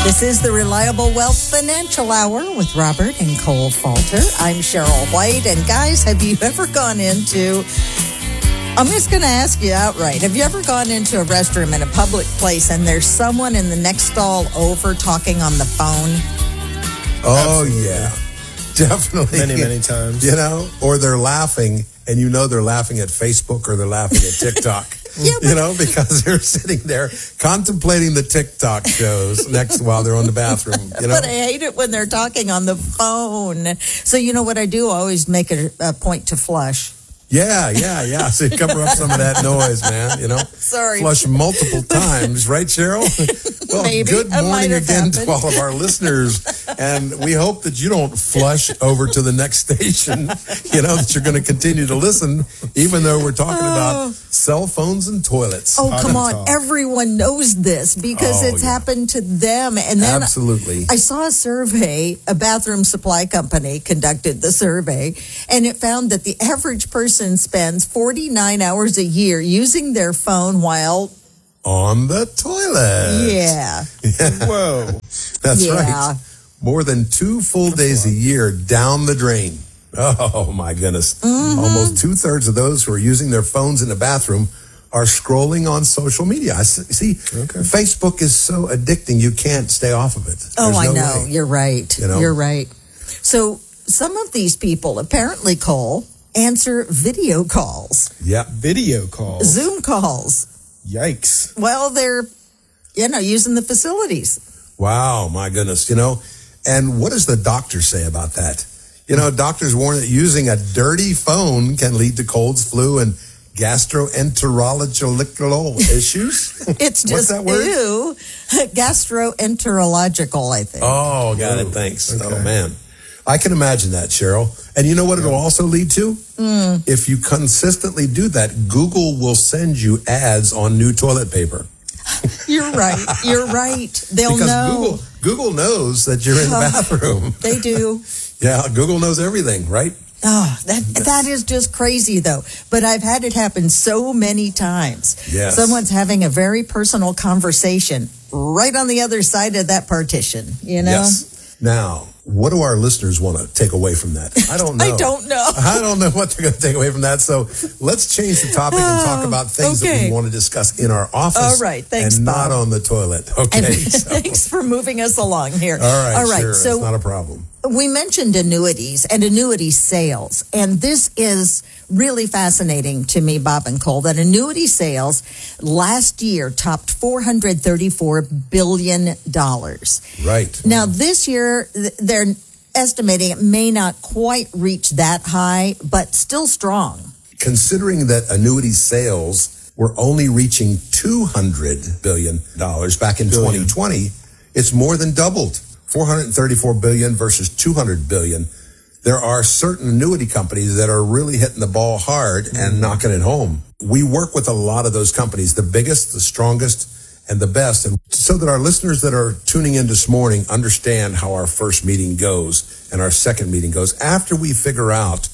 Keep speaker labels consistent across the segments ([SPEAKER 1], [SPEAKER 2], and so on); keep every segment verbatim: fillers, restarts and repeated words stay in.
[SPEAKER 1] This is the Reliable Wealth Financial Hour with Robert and Cole Falter. I'm Cheryl White. And guys, have you ever gone into, I'm just going to ask you outright, have you ever gone into a restroom in a public place and there's someone in the next stall over talking on the phone?
[SPEAKER 2] Oh, Absolutely. yeah. Definitely.
[SPEAKER 3] Many, many times.
[SPEAKER 2] You know, or they're laughing and you know they're laughing at Facebook or they're laughing at TikTok. Yeah, you know, because they're sitting there contemplating the TikTok shows next while they're on the bathroom. You know?
[SPEAKER 1] But I hate it when they're talking on the phone. So you know what I do? I always make a, a point to flush.
[SPEAKER 2] Yeah, yeah, yeah. So you cover up some of that noise, man, you know.
[SPEAKER 1] Sorry.
[SPEAKER 2] Flush multiple times, right, Cheryl? Well,
[SPEAKER 1] Maybe.
[SPEAKER 2] good morning again
[SPEAKER 1] happened.
[SPEAKER 2] to all of our listeners. And we hope that you don't flush over to the next station, you know, that you're going to continue to listen, even though we're talking oh. about cell phones and toilets.
[SPEAKER 1] Oh, come on. Talk. Everyone knows this because oh, it's yeah. happened to them. And then
[SPEAKER 2] Absolutely.
[SPEAKER 1] I saw a survey, a bathroom supply company conducted the survey, and it found that the average person spends forty-nine hours a year using their phone while
[SPEAKER 2] on the toilet.
[SPEAKER 1] Yeah.
[SPEAKER 3] Whoa.
[SPEAKER 2] That's
[SPEAKER 1] yeah.
[SPEAKER 2] right. More than two full days a year down the drain. Oh, my goodness.
[SPEAKER 1] Mm-hmm.
[SPEAKER 2] Almost two-thirds of those who are using their phones in the bathroom are scrolling on social media. I see, okay. Facebook is so addicting, you can't stay off of it.
[SPEAKER 1] Oh,
[SPEAKER 2] There's
[SPEAKER 1] I
[SPEAKER 2] no
[SPEAKER 1] know.
[SPEAKER 2] way.
[SPEAKER 1] You're right.
[SPEAKER 2] You know?
[SPEAKER 1] You're right. So some of these people, apparently, Cole, answer video calls.
[SPEAKER 2] Yeah.
[SPEAKER 3] Video calls.
[SPEAKER 1] Zoom calls.
[SPEAKER 3] Yikes.
[SPEAKER 1] Well, they're, you know, using the facilities.
[SPEAKER 2] Wow, my goodness. You know, and what does the doctor say about that? You know, doctors warn that using a dirty phone can lead to colds, flu, and gastroenterological issues.
[SPEAKER 1] It's just
[SPEAKER 2] What's that word?
[SPEAKER 1] ew. Gastroenterological, I think.
[SPEAKER 2] Oh, got it. Thanks.
[SPEAKER 3] Okay.
[SPEAKER 2] Oh, man. I can imagine that, Cheryl. And you know what it'll also lead to?
[SPEAKER 1] Mm.
[SPEAKER 2] If you consistently do that, Google will send you ads on new toilet paper.
[SPEAKER 1] You're right. You're right. They'll
[SPEAKER 2] because
[SPEAKER 1] know.
[SPEAKER 2] Google, Google knows that you're in the bathroom.
[SPEAKER 1] They do.
[SPEAKER 2] Yeah, Google knows everything, right?
[SPEAKER 1] Oh, that that is just crazy, though. But I've had it happen so many times.
[SPEAKER 2] Yes.
[SPEAKER 1] Someone's having a very personal conversation right on the other side of that partition, you know?
[SPEAKER 2] Yes. Now, what do our listeners want to take away from that? I don't know.
[SPEAKER 1] I don't know.
[SPEAKER 2] I don't know what they're going to take away from that. So let's change the topic and talk about things
[SPEAKER 1] okay.
[SPEAKER 2] that we want to discuss in our office.
[SPEAKER 1] All right. Thanks,
[SPEAKER 2] and
[SPEAKER 1] Bob.
[SPEAKER 2] not on the toilet. Okay.
[SPEAKER 1] And
[SPEAKER 2] so.
[SPEAKER 1] Thanks for moving us along here.
[SPEAKER 2] All right.
[SPEAKER 1] All right.
[SPEAKER 2] Sure.
[SPEAKER 1] So
[SPEAKER 2] it's not a problem.
[SPEAKER 1] We mentioned annuities and annuity sales, and this is really fascinating to me, Bob and Cole, that annuity sales last year topped four hundred thirty-four billion dollars.
[SPEAKER 2] Right.
[SPEAKER 1] Now, this year, they're estimating it may not quite reach that high, but still strong.
[SPEAKER 2] Considering that annuity sales were only reaching two hundred billion dollars back in
[SPEAKER 3] Billion.
[SPEAKER 2] twenty twenty, it's more than doubled. four hundred thirty-four billion dollars versus two hundred billion dollars. There are certain annuity companies that are really hitting the ball hard and mm-hmm. knocking it home. We work with a lot of those companies, the biggest, the strongest, and the best. And so that our listeners that are tuning in this morning understand how our first meeting goes and our second meeting goes after we figure out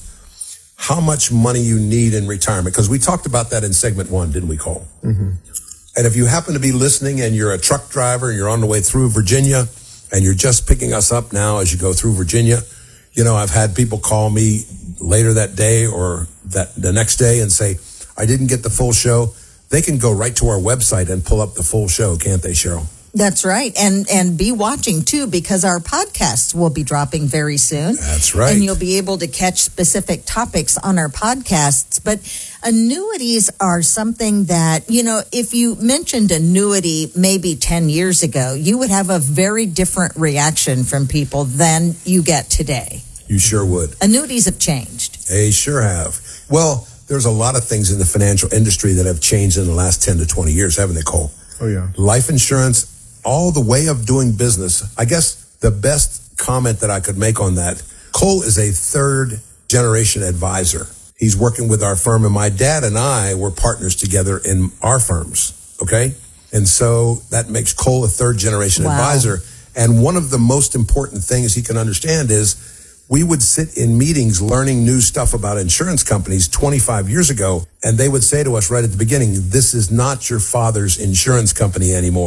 [SPEAKER 2] how much money you need in retirement. Because we talked about that in segment one, didn't we, Cole?
[SPEAKER 3] Mm-hmm.
[SPEAKER 2] And if you happen to be listening and you're a truck driver, you're on the way through Virginia, and you're just picking us up now as you go through Virginia, you know, I've had people call me later that day or that the next day and say, I didn't get the full show. They can go right to our website and pull up the full show, can't they, Cheryl?
[SPEAKER 1] That's right. And and be watching, too, because our podcasts will be dropping very soon.
[SPEAKER 2] That's right.
[SPEAKER 1] And you'll be able to catch specific topics on our podcasts. But annuities are something that, you know, if you mentioned annuity maybe ten years ago, you would have a very different reaction from people than you get today.
[SPEAKER 2] You sure would.
[SPEAKER 1] Annuities have changed.
[SPEAKER 2] They sure have. Well, there's a lot of things in the financial industry that have changed in the last ten to twenty years, haven't they, Cole?
[SPEAKER 3] Oh, yeah.
[SPEAKER 2] Life insurance, all the way of doing business. I guess the best comment that I could make on that, Cole is a third generation advisor. He's working with our firm, and my dad and I were partners together in our firms, okay? And so that makes Cole a third generation
[SPEAKER 1] Wow.
[SPEAKER 2] advisor. And one of the most important things he can understand is we would sit in meetings learning new stuff about insurance companies twenty-five years ago, and they would say to us right at the beginning, this is not your father's insurance company anymore.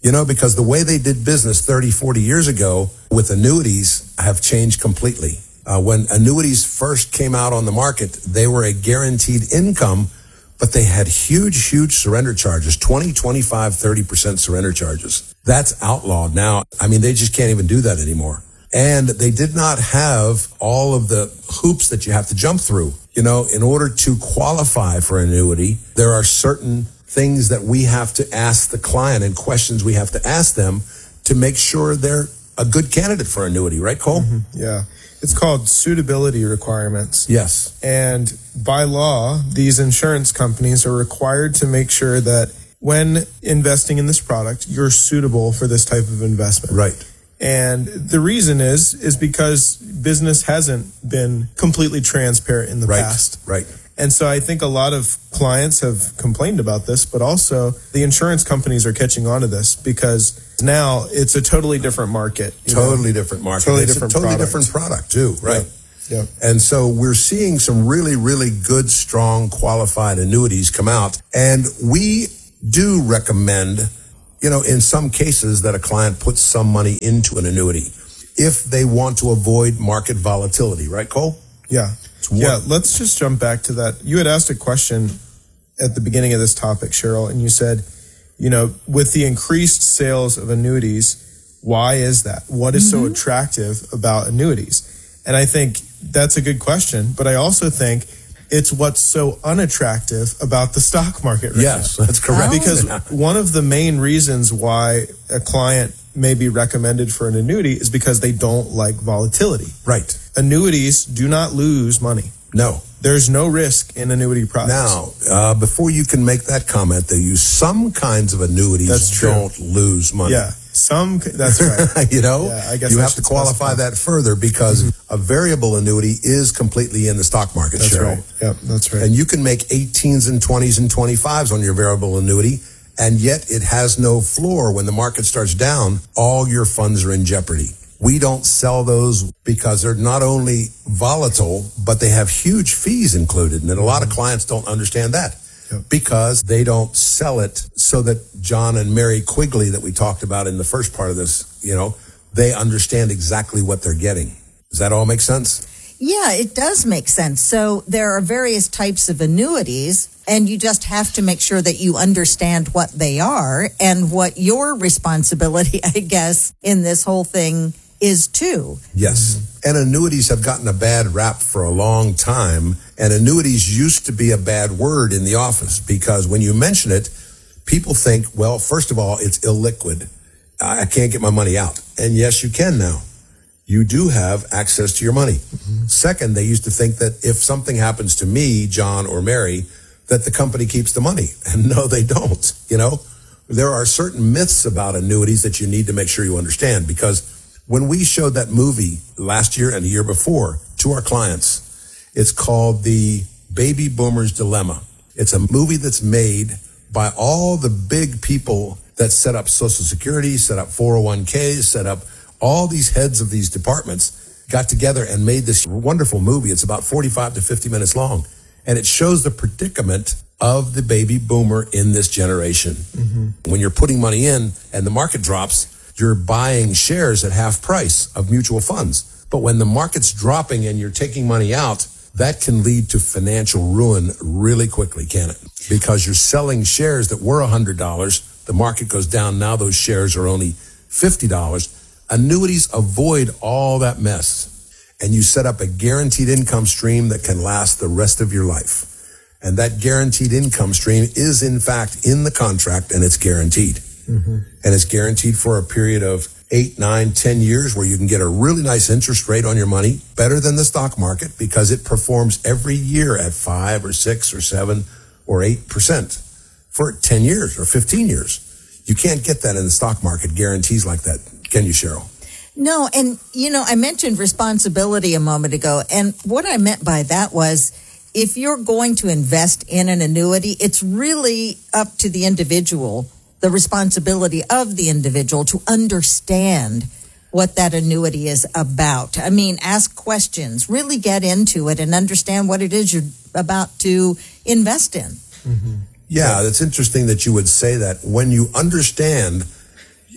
[SPEAKER 2] You know, because the way they did business thirty, forty years ago with annuities have changed completely. Uh, when annuities first came out on the market, they were a guaranteed income, but they had huge, huge surrender charges, twenty, twenty-five, thirty percent surrender charges. That's outlawed now. I mean, they just can't even do that anymore. And they did not have all of the hoops that you have to jump through. You know, in order to qualify for an annuity, there are certain things that we have to ask the client and questions we have to ask them to make sure they're a good candidate for annuity, right, Cole?
[SPEAKER 3] Mm-hmm. Yeah. It's called suitability requirements.
[SPEAKER 2] Yes.
[SPEAKER 3] And by law, these insurance companies are required to make sure that when investing in this product, you're suitable for this type of investment.
[SPEAKER 2] Right.
[SPEAKER 3] And the reason is, is because business hasn't been completely transparent in the
[SPEAKER 2] right.
[SPEAKER 3] past.
[SPEAKER 2] Right.
[SPEAKER 3] And so I think a lot of clients have complained about this, but also the insurance companies are catching on to this because now it's a totally different market.
[SPEAKER 2] Totally
[SPEAKER 3] know?
[SPEAKER 2] different market.
[SPEAKER 3] Totally
[SPEAKER 2] it's
[SPEAKER 3] different
[SPEAKER 2] a totally
[SPEAKER 3] product.
[SPEAKER 2] different product too, right?
[SPEAKER 3] Yeah. Yeah.
[SPEAKER 2] And so we're seeing some really, really good, strong, qualified annuities come out. And we do recommend, you know, in some cases that a client puts some money into an annuity if they want to avoid market volatility, right, Cole?
[SPEAKER 3] Yeah. Yeah, let's just jump back to that. You had asked a question at the beginning of this topic, Cheryl, and you said, you know, with the increased sales of annuities, why is that? What is mm-hmm. so attractive about annuities? And I think that's a good question, but I also think it's what's so unattractive about the stock market right
[SPEAKER 2] yes,
[SPEAKER 3] now.
[SPEAKER 2] That's correct.
[SPEAKER 3] Because one of the main reasons why a client may be recommended for an annuity is because they don't like volatility.
[SPEAKER 2] Right.
[SPEAKER 3] Annuities do not lose money.
[SPEAKER 2] No.
[SPEAKER 3] There's no risk in annuity products.
[SPEAKER 2] Now, uh, before you can make that comment, they use some kinds of annuities
[SPEAKER 3] that's true.
[SPEAKER 2] Don't lose money.
[SPEAKER 3] Yeah, some, that's right.
[SPEAKER 2] you know,
[SPEAKER 3] yeah, I guess
[SPEAKER 2] you
[SPEAKER 3] I
[SPEAKER 2] have to qualify specify. that further because mm-hmm. a variable annuity is completely in the stock market,
[SPEAKER 3] that's
[SPEAKER 2] Cheryl.
[SPEAKER 3] Right. Yep, that's right.
[SPEAKER 2] And you can make eighteens and twenties and twenty-fives on your variable annuity, and yet it has no floor. When the market starts down, all your funds are in jeopardy. We don't sell those because they're not only volatile, but they have huge fees included. And a lot of clients don't understand that yep. because they don't sell it so that John and Mary Quigley that we talked about in the first part of this, you know, they understand exactly what they're getting. Does that all make sense?
[SPEAKER 1] Yeah, it does make sense. So there are various types of annuities, and you just have to make sure that you understand what they are and what your responsibility, I guess, in this whole thing is too.
[SPEAKER 2] Yes. Mm-hmm. And annuities have gotten a bad rap for a long time. And annuities used to be a bad word in the office because when you mention it, people think, well, first of all, it's illiquid. I can't get my money out. And yes, you can now. You do have access to your money. Mm-hmm. Second, they used to think that if something happens to me, John or Mary, that the company keeps the money. And no, they don't. You know, there are certain myths about annuities that you need to make sure you understand because when we showed that movie last year and the year before to our clients, it's called The Baby Boomer's Dilemma. It's a movie that's made by all the big people that set up Social Security, set up four oh one k's, set up all these heads of these departments, got together and made this wonderful movie. It's about forty-five to fifty minutes long. And it shows the predicament of the baby boomer in this generation. Mm-hmm. When you're putting money in and the market drops, you're buying shares at half price of mutual funds. But when the market's dropping and you're taking money out, that can lead to financial ruin really quickly, can it? Because you're selling shares that were one hundred dollars. The market goes down. Now those shares are only fifty dollars. Annuities avoid all that mess. And you set up a guaranteed income stream that can last the rest of your life. And that guaranteed income stream is, in fact, in the contract, and it's guaranteed. Mm-hmm. And it's guaranteed for a period of eight, nine, ten years where you can get a really nice interest rate on your money, better than the stock market because it performs every year at five or six or seven or eight percent for ten years or fifteen years. You can't get that in the stock market, guarantees like that. Can you, Cheryl?
[SPEAKER 1] No, and, you know, I mentioned responsibility a moment ago, and what I meant by that was if you're going to invest in an annuity, it's really up to the individual, the responsibility of the individual to understand what that annuity is about. I mean, ask questions, really get into it and understand what it is you're about to invest in.
[SPEAKER 2] Mm-hmm. Yeah, it's interesting that you would say that. When you understand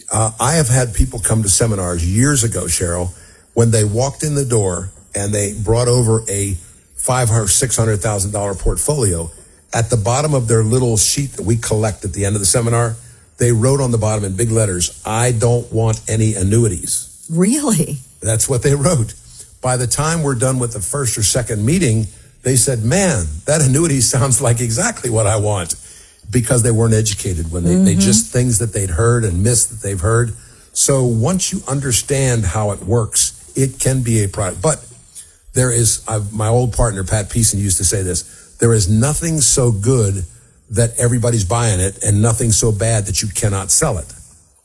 [SPEAKER 2] Uh, I have had people come to seminars years ago, Cheryl, when they walked in the door and they brought over a five hundred thousand dollars, six hundred thousand dollars portfolio. At the bottom of their little sheet that we collect at the end of the seminar, they wrote on the bottom in big letters, "I don't want any annuities."
[SPEAKER 1] Really?
[SPEAKER 2] That's what they wrote. By the time we're done with the first or second meeting, they said, "Man, that annuity sounds like exactly what I want," because they weren't educated when they, mm-hmm. they just things that they'd heard and missed that they've heard. So once you understand how it works, it can be a product. But there is, I've, my old partner, Pat Peason, used to say this, there is nothing so good that everybody's buying it and nothing so bad that you cannot sell it.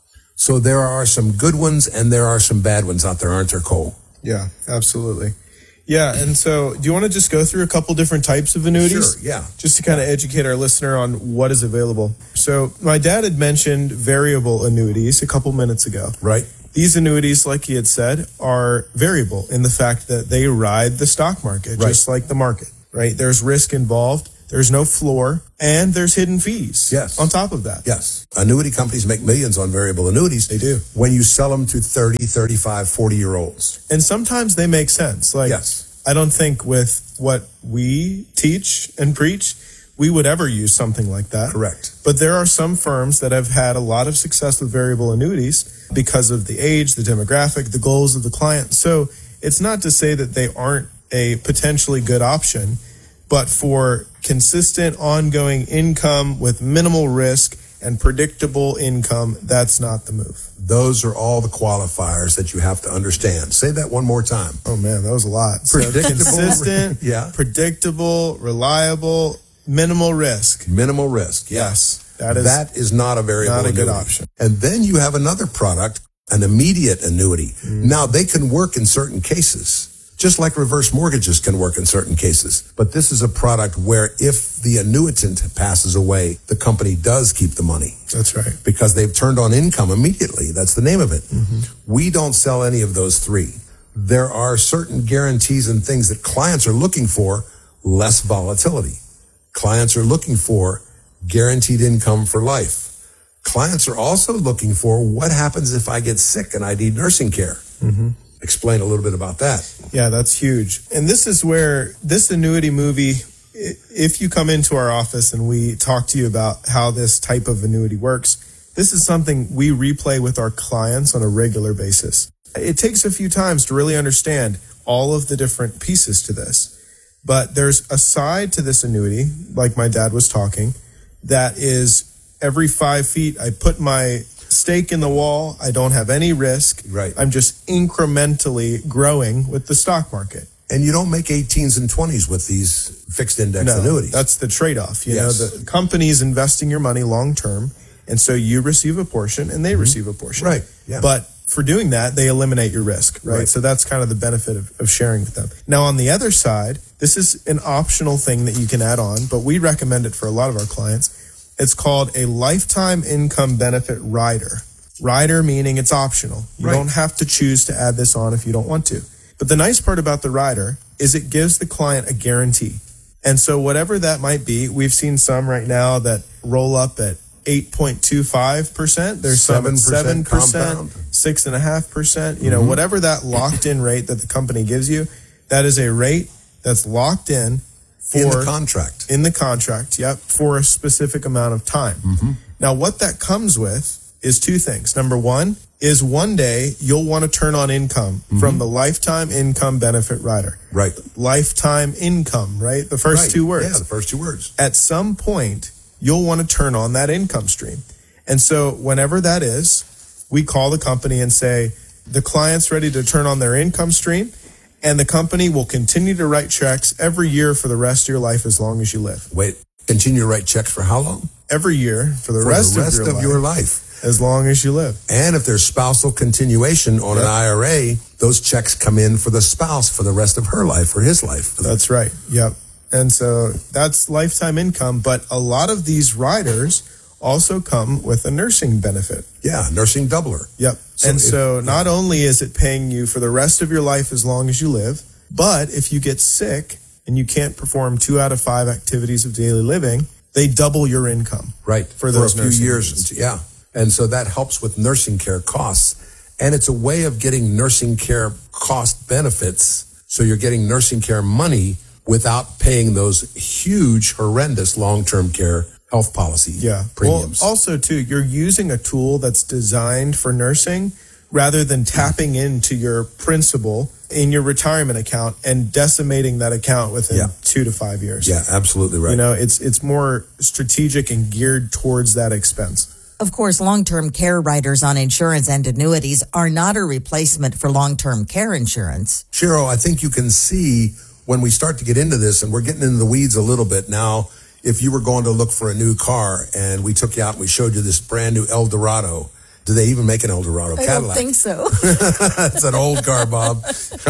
[SPEAKER 2] So there are some good ones and there are some bad ones out there, aren't there, Cole?
[SPEAKER 3] Yeah, absolutely. Yeah, and so do you want to just go through a couple different types of annuities?
[SPEAKER 2] Sure, yeah.
[SPEAKER 3] Just to kind of educate our listener on what is available. So my dad had mentioned variable annuities a couple minutes ago.
[SPEAKER 2] Right.
[SPEAKER 3] These annuities, like he had said, are variable in the fact that they ride the stock market,
[SPEAKER 2] right.
[SPEAKER 3] just like the market, right? There's risk involved. There's no floor, and there's hidden fees.
[SPEAKER 2] Yes.
[SPEAKER 3] On top of that.
[SPEAKER 2] Yes. Annuity companies make millions on variable annuities.
[SPEAKER 3] They do.
[SPEAKER 2] When you sell them to thirty, thirty-five, forty-year-olds.
[SPEAKER 3] And sometimes they make sense. Like,
[SPEAKER 2] yes.
[SPEAKER 3] I don't think with what we teach and preach, we would ever use something like that.
[SPEAKER 2] Correct.
[SPEAKER 3] But there are some firms that have had a lot of success with variable annuities because of the age, the demographic, the goals of the client. So it's not to say that they aren't a potentially good option, but for consistent, ongoing income with minimal risk and predictable income, that's not the move.
[SPEAKER 2] Those are all the qualifiers that you have to understand. Say that one more time.
[SPEAKER 3] Oh man, that was a lot.
[SPEAKER 2] Predictable,
[SPEAKER 3] so consistent,
[SPEAKER 2] yeah.
[SPEAKER 3] predictable, reliable, minimal risk.
[SPEAKER 2] Minimal risk, yes.
[SPEAKER 3] yes. That is,
[SPEAKER 2] that is not a variable
[SPEAKER 3] not a
[SPEAKER 2] annuity.
[SPEAKER 3] good option.
[SPEAKER 2] And then you have another product, an immediate annuity. Mm. Now, they can work in certain cases, just like reverse mortgages can work in certain cases. But this is a product where if the annuitant passes away, the company does keep the money.
[SPEAKER 3] That's right.
[SPEAKER 2] Because they've turned on income immediately. That's the name of it. Mm-hmm. We don't sell any of those three. There are certain guarantees and things that clients are looking for, less volatility. Clients are looking for guaranteed income for life. Clients are also looking for what happens if I get sick and I need nursing care. Mm-hmm. Explain a little bit about that.
[SPEAKER 3] Yeah, that's huge. And this is where this annuity movie, if you come into our office and we talk to you about how this type of annuity works, this is something we replay with our clients on a regular basis. It takes a few times to really understand all of the different pieces to this. But there's a side to this annuity, like my dad was talking, that is every five feet, I put my stake in the wall. I don't have any risk.
[SPEAKER 2] Right.
[SPEAKER 3] I'm just incrementally growing with the stock market.
[SPEAKER 2] And you don't make eighteens and twenties with these fixed index
[SPEAKER 3] no,
[SPEAKER 2] annuities.
[SPEAKER 3] That's the trade-off. You
[SPEAKER 2] yes.
[SPEAKER 3] know, the company is investing your money long term, and so you receive a portion and they mm-hmm. receive a portion.
[SPEAKER 2] Right. Yeah.
[SPEAKER 3] But for doing that, they eliminate your risk, right?
[SPEAKER 2] right.
[SPEAKER 3] So that's kind of the benefit of, of sharing with them. Now, on the other side, this is an optional thing that you can add on, but we recommend it for a lot of our clients. It's called a lifetime income benefit rider. Rider meaning it's optional. You
[SPEAKER 2] right.
[SPEAKER 3] don't have to choose to add this on if you don't want to. But the nice part about the rider is it gives the client a guarantee. And so whatever that might be, we've seen some right now that roll up at eight point two five percent. There's some at seven percent, six point five percent. You know, mm-hmm. whatever that locked in rate that the company gives you, that is a rate that's locked in for
[SPEAKER 2] in the contract.
[SPEAKER 3] In the contract, yep, for a specific amount of time. Mm-hmm. Now, what that comes with is two things. Number one is one day you'll want to turn on income mm-hmm. from the lifetime income benefit rider.
[SPEAKER 2] Right.
[SPEAKER 3] Lifetime income, right? The first
[SPEAKER 2] right.
[SPEAKER 3] two words.
[SPEAKER 2] Yeah, the first two words.
[SPEAKER 3] At some point, you'll want to turn on that income stream. And so whenever that is, we call the company and say, the client's ready to turn on their income stream, and the company will continue to write checks every year for the rest of your life as long as you live.
[SPEAKER 2] Wait, continue to write checks for how long?
[SPEAKER 3] Every year for the
[SPEAKER 2] for
[SPEAKER 3] rest,
[SPEAKER 2] the rest
[SPEAKER 3] of, your,
[SPEAKER 2] of
[SPEAKER 3] life,
[SPEAKER 2] your life.
[SPEAKER 3] As long as you live.
[SPEAKER 2] And if there's spousal continuation on yep. an I R A, those checks come in for the spouse for the rest of her life or his life.
[SPEAKER 3] That's right. Yep. And so that's lifetime income. But a lot of these riders also come with a nursing benefit.
[SPEAKER 2] Yeah, nursing doubler.
[SPEAKER 3] Yep. So and if, so not yeah. only is it paying you for the rest of your life as long as you live, but if you get sick and you can't perform two out of five activities of daily living, they double your income.
[SPEAKER 2] Right.
[SPEAKER 3] For those
[SPEAKER 2] for a few years.
[SPEAKER 3] Needs.
[SPEAKER 2] Yeah. And so that helps with nursing care costs. And it's a way of getting nursing care cost benefits. So you're getting nursing care money without paying those huge, horrendous long-term care health policy
[SPEAKER 3] yeah.
[SPEAKER 2] premiums.
[SPEAKER 3] Well, also, too, you're using a tool that's designed for nursing rather than tapping into your principal in your retirement account and decimating that account within yeah. two to five years.
[SPEAKER 2] Yeah, absolutely right.
[SPEAKER 3] You know, it's it's more strategic and geared towards that expense.
[SPEAKER 1] Of course, long-term care riders on insurance and annuities are not a replacement for long-term care insurance.
[SPEAKER 2] Cheryl, I think you can see when we start to get into this, and we're getting into the weeds a little bit now, if you were going to look for a new car and we took you out and we showed you this brand new Eldorado, do they even make an Eldorado
[SPEAKER 1] I
[SPEAKER 2] Cadillac?
[SPEAKER 1] I don't think so.
[SPEAKER 2] It's an old car, Bob.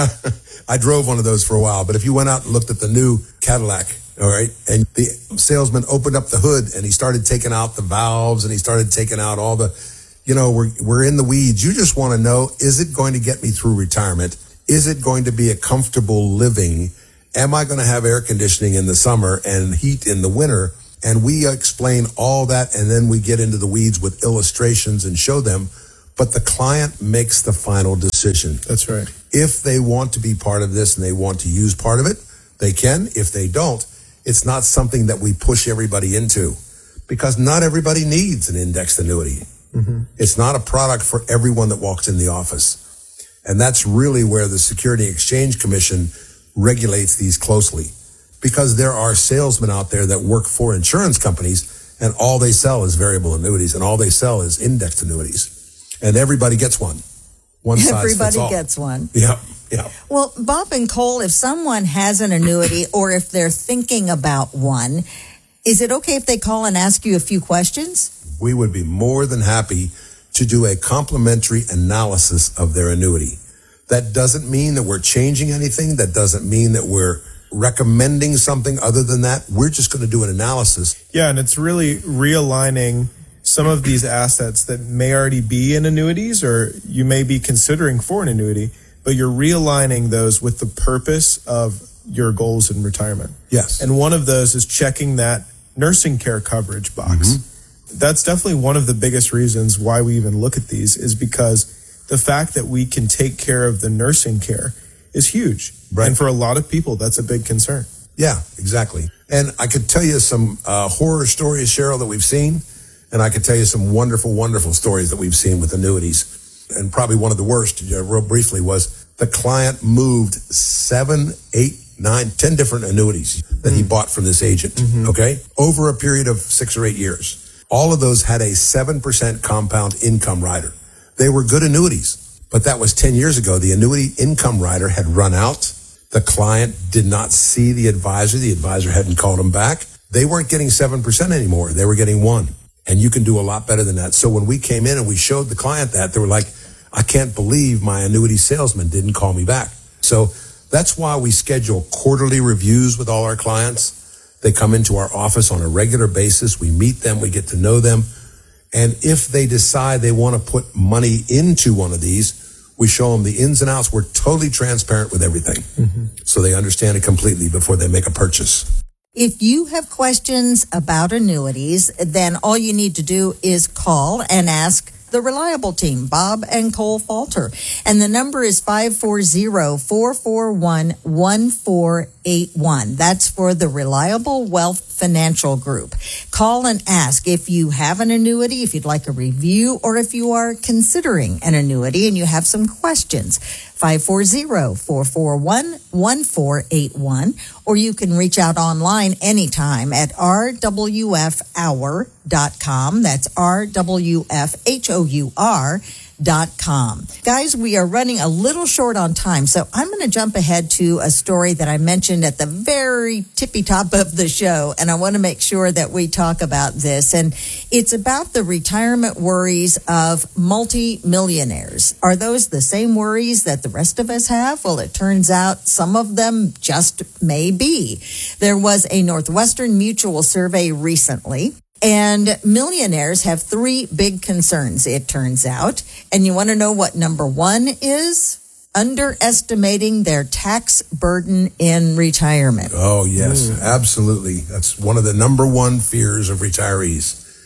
[SPEAKER 2] I drove one of those for a while, but if you went out and looked at the new Cadillac, all right, and the salesman opened up the hood and he started taking out the valves and he started taking out all the, you know, we're we're in the weeds. You just want to know, is it going to get me through retirement? Is it going to be a comfortable living? Am I going to have air conditioning in the summer and heat in the winter? And we explain all that, and then we get into the weeds with illustrations and show them. But the client makes the final decision.
[SPEAKER 3] That's right.
[SPEAKER 2] If they want to be part of this and they want to use part of it, they can. If they don't, it's not something that we push everybody into, because not everybody needs an indexed annuity. Mm-hmm. It's not a product for everyone that walks in the office. And that's really where the Security and Exchange Commission regulates these closely, because there are salesmen out there that work for insurance companies and all they sell is variable annuities and all they sell is indexed annuities. And everybody gets one. One size
[SPEAKER 1] Everybody
[SPEAKER 2] fits all.
[SPEAKER 1] gets one.
[SPEAKER 2] Yeah, yeah.
[SPEAKER 1] Well, Bob and Cole, if someone has an annuity or if they're thinking about one, is it okay if they call and ask you a few questions?
[SPEAKER 2] We would be more than happy to do a complimentary analysis of their annuity. That doesn't mean that we're changing anything. That doesn't mean that we're recommending something other than that. We're just going to do an analysis.
[SPEAKER 3] Yeah, and it's really realigning some of these assets that may already be in annuities, or you may be considering for an annuity, but you're realigning those with the purpose of your goals in retirement.
[SPEAKER 2] Yes.
[SPEAKER 3] And one of those is checking that nursing care coverage box. Mm-hmm. That's definitely one of the biggest reasons why we even look at these, is because the fact that we can take care of the nursing care is huge. Right. And for a lot of people, that's a big concern.
[SPEAKER 2] Yeah, exactly. And I could tell you some uh, horror stories, Cheryl, that we've seen. And I could tell you some wonderful, wonderful stories that we've seen with annuities. And probably one of the worst, uh, real briefly, was the client moved seven, eight, nine, ten different annuities that mm-hmm. he bought from this agent, mm-hmm. okay, over a period of six or eight years. All of those had a seven percent compound income rider. They were good annuities, but that was ten years ago. The annuity income rider had run out. The client did not see the advisor. The advisor hadn't called him back. They weren't getting seven percent anymore. They were getting one. And you can do a lot better than that. So when we came in and we showed the client that, they were like, I can't believe my annuity salesman didn't call me back. So that's why we schedule quarterly reviews with all our clients. They come into our office on a regular basis. We meet them. We get to know them. And if they decide they want to put money into one of these, we show them the ins and outs. We're totally transparent with everything. Mm-hmm. So they understand it completely before they make a purchase.
[SPEAKER 1] If you have questions about annuities, then all you need to do is call and ask the Reliable team, Bob and Cole Falter. And the number is five four zero, four four one, one four eight one. That's for the Reliable Wealth Financial Group. Call and ask if you have an annuity, if you'd like a review, or if you are considering an annuity and you have some questions. five four zero, four four one, one four eight one. Or you can reach out online anytime at r w f hour dot com. That's R W F H O U R dot com. Guys, we are running a little short on time, so I'm going to jump ahead to a story that I mentioned at the very tippy top of the show, and I want to make sure that we talk about this. And it's about the retirement worries of multi-millionaires. Are those the same worries that the rest of us have? Well, it turns out some of them just may be. There was a Northwestern Mutual survey recently, and millionaires have three big concerns, it turns out. And you want to know what number one is? Underestimating their tax burden in retirement.
[SPEAKER 2] Oh, yes, mm. absolutely. That's one of the number one fears of retirees.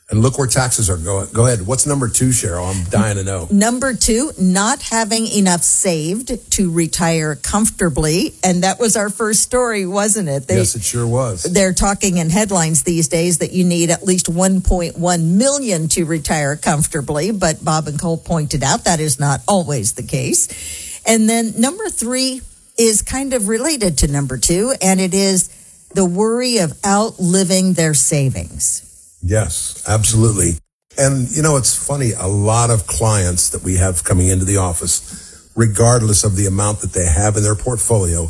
[SPEAKER 2] And look where taxes are going. Go ahead. What's number two, Cheryl? I'm dying to know.
[SPEAKER 1] Number two, not having enough saved to retire comfortably. And that was our first story, wasn't it? They,
[SPEAKER 2] yes, it sure was.
[SPEAKER 1] They're talking in headlines these days that you need at least one point one million to retire comfortably. But Bob and Cole pointed out that is not always the case. And then number three is kind of related to number two, and it is the worry of outliving their savings.
[SPEAKER 2] Yes, absolutely. And, you know, it's funny, a lot of clients that we have coming into the office, regardless of the amount that they have in their portfolio,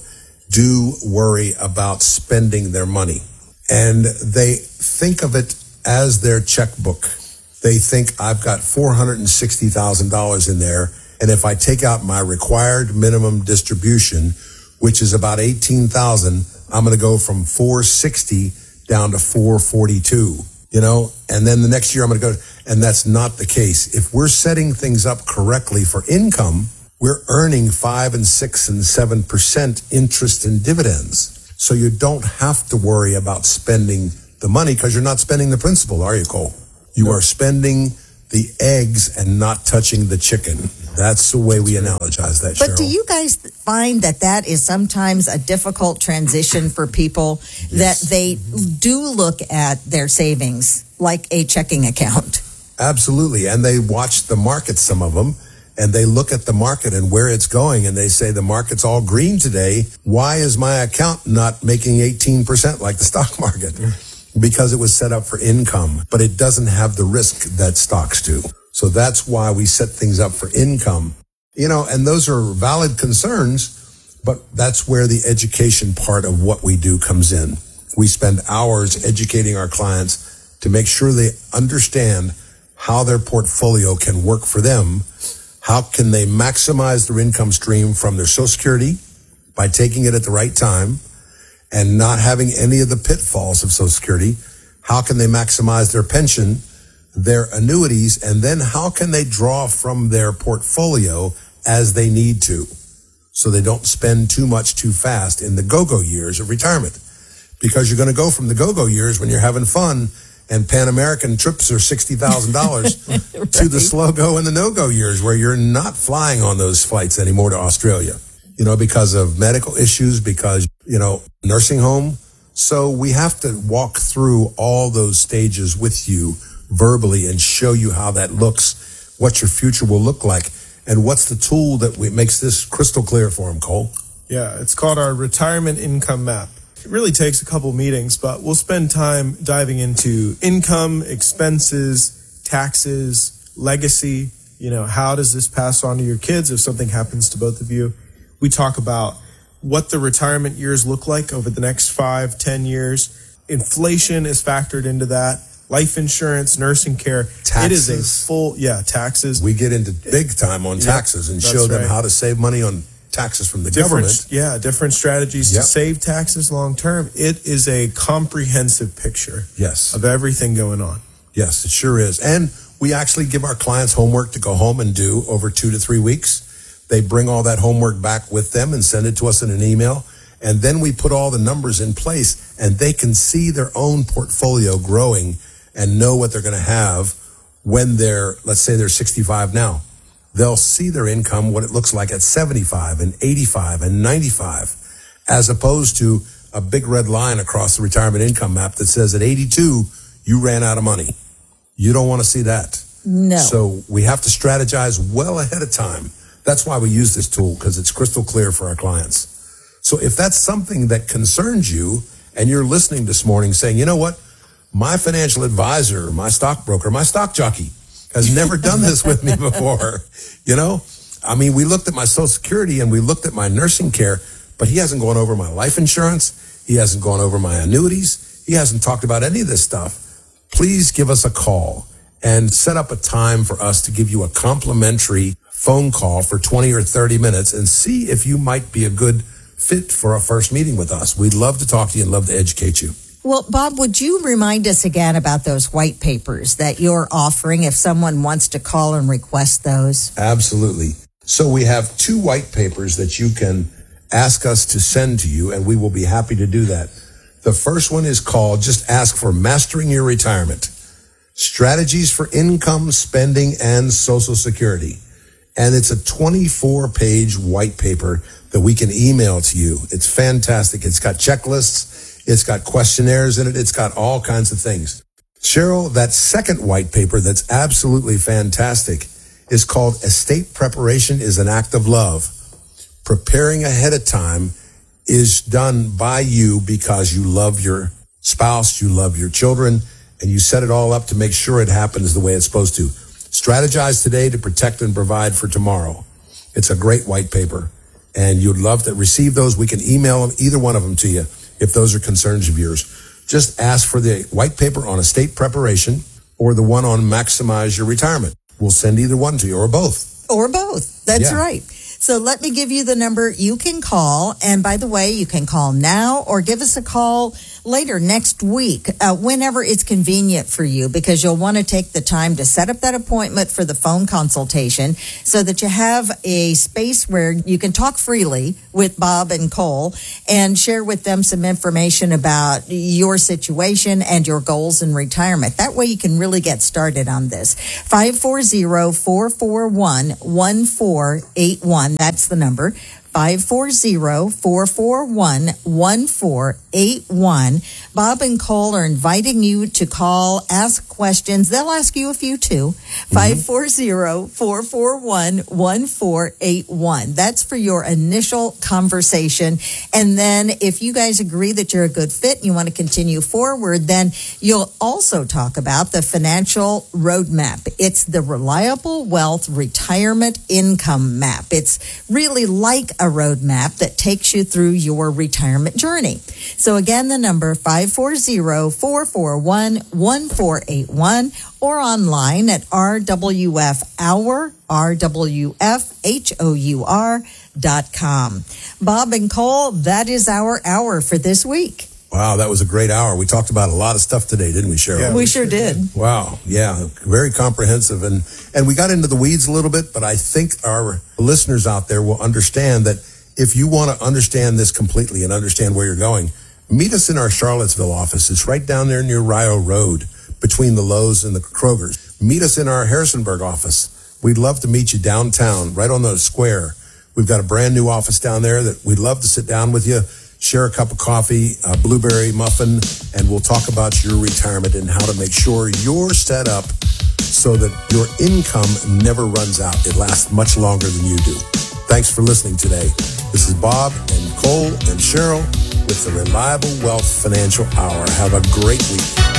[SPEAKER 2] do worry about spending their money. And they think of it as their checkbook. They think, I've got four hundred sixty thousand dollars in there, and if I take out my required minimum distribution, which is about eighteen thousand dollars, I'm going to go from four hundred sixty down to four hundred forty-two. You know, and then the next year I'm going to go, and that's not the case. If we're setting things up correctly for income, we're earning five and six and seven percent interest and dividends. So you don't have to worry about spending the money because you're not spending the principal, are you, Cole? You no. are spending the eggs and not touching the chicken. That's the way we analogize that, Cheryl.
[SPEAKER 1] But do you guys find that that is sometimes a difficult transition for people, yes. that they do look at their savings like a checking account?
[SPEAKER 2] Absolutely. And they watch the market, some of them, and they look at the market and where it's going, and they say the market's all green today. Why is my account not making eighteen percent like the stock market? Because it was set up for income, but it doesn't have the risk that stocks do. So that's why we set things up for income. You know, and those are valid concerns, but that's where the education part of what we do comes in. We spend hours educating our clients to make sure they understand how their portfolio can work for them. How can they maximize their income stream from their Social Security by taking it at the right time and not having any of the pitfalls of Social Security? How can they maximize their pension, their annuities, and then how can they draw from their portfolio as they need to so they don't spend too much too fast in the go-go years of retirement? Because you're going to go from the go-go years when you're having fun and Pan American trips are sixty thousand dollars right. to the slow-go and the no-go years where you're not flying on those flights anymore to Australia, you know, because of medical issues, because, you know, nursing home. So we have to walk through all those stages with you verbally and show you how that looks, what your future will look like, and what's the tool that we, makes this crystal clear for them, Cole.
[SPEAKER 3] Yeah, it's called our retirement income map. It really takes a couple meetings, but we'll spend time diving into income, expenses, taxes, legacy. You know, how does this pass on to your kids if something happens to both of you? We talk about what the retirement years look like over the next five, ten years. Inflation is factored into that. Life insurance, nursing care.
[SPEAKER 2] Taxes.
[SPEAKER 3] It is a full, yeah, taxes.
[SPEAKER 2] We get into big time on taxes yep, and show them right. how to save money on taxes from the
[SPEAKER 3] different,
[SPEAKER 2] government.
[SPEAKER 3] Yeah, different strategies yep. to save taxes long term. It is a comprehensive picture
[SPEAKER 2] yes.
[SPEAKER 3] of everything going on.
[SPEAKER 2] Yes, it sure is. And we actually give our clients homework to go home and do over two to three weeks. They bring all that homework back with them and send it to us in an email. And then we put all the numbers in place and they can see their own portfolio growing and know what they're going to have when they're, let's say they're sixty-five now. They'll see their income, what it looks like at seventy-five and eighty-five and ninety-five, as opposed to a big red line across the retirement income map that says at eighty-two, you ran out of money. You don't want to see that.
[SPEAKER 1] No.
[SPEAKER 2] So we have to strategize well ahead of time. That's why we use this tool, because it's crystal clear for our clients. So if that's something that concerns you and you're listening this morning saying, you know what, my financial advisor, my stockbroker, my stock jockey has never done this with me before. You know, I mean, we looked at my Social Security and we looked at my nursing care, but he hasn't gone over my life insurance. He hasn't gone over my annuities. He hasn't talked about any of this stuff. Please give us a call and set up a time for us to give you a complimentary phone call for twenty or thirty minutes and see if you might be a good fit for a first meeting with us. We'd love to talk to you and love to educate you.
[SPEAKER 1] Well, Bob, would you remind us again about those white papers that you're offering if someone wants to call and request those?
[SPEAKER 2] Absolutely. So we have two white papers that you can ask us to send to you, and we will be happy to do that. The first one is called, just ask for Mastering Your Retirement. Strategies for Income, Spending, and Social Security. And it's a twenty-four page white paper that we can email to you. It's fantastic. It's got checklists. It's got questionnaires in it. It's got all kinds of things. Cheryl, that second white paper that's absolutely fantastic is called Estate Preparation is an Act of Love. Preparing ahead of time is done by you because you love your spouse, you love your children, and you set it all up to make sure it happens the way it's supposed to. Strategize today to protect and provide for tomorrow. It's a great white paper, and you'd love to receive those. We can email them, either one of them to you, if those are concerns of yours. Just ask for the white paper on estate preparation or the one on maximize your retirement. We'll send either one to you, or both.
[SPEAKER 1] Or both. That's
[SPEAKER 2] Yeah.
[SPEAKER 1] right. So let me give you the number you can call. And by the way, you can call now or give us a call later next week, uh, whenever it's convenient for you, because you'll want to take the time to set up that appointment for the phone consultation so that you have a space where you can talk freely with Bob and Cole and share with them some information about your situation and your goals in retirement. That way you can really get started on this. five four zero, four four one, one four eight one. That's the number. five four zero, four four one, one four eight one. Bob and Cole are inviting you to call, ask questions. They'll ask you a few too. five four zero, four four one, one four eight one. That's for your initial conversation. And then if you guys agree that you're a good fit and you want to continue forward, then you'll also talk about the financial roadmap. It's the Reliable Wealth Retirement Income Map. It's really like a roadmap that takes you through your retirement journey. So again, the number five four zero, four four one, one four eight one, or online at R W F Hour, R W F H O U R dot com. Bob and Cole, that is our hour for this week.
[SPEAKER 2] Wow, that was a great hour. We talked about a lot of stuff today, didn't we, Cheryl?
[SPEAKER 3] Yeah,
[SPEAKER 1] We sure did.
[SPEAKER 2] Wow, yeah, very comprehensive. And, and we got into the weeds a little bit, but I think our listeners out there will understand that if you want to understand this completely and understand where you're going, meet us in our Charlottesville office. It's right down there near Rio Road, between the Lowe's and the Kroger's. Meet us in our Harrisonburg office. We'd love to meet you downtown, right on the square. We've got a brand new office down there that we'd love to sit down with you, share a cup of coffee, a blueberry muffin, and we'll talk about your retirement and how to make sure you're set up so that your income never runs out. It lasts much longer than you do. Thanks for listening today. This is Bob and Cole and Cheryl with the Reliable Wealth Financial Hour. Have a great week.